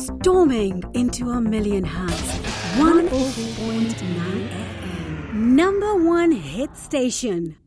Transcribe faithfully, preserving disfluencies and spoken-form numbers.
Storming into a million hearts. one oh four point nine F M. Number one hit station.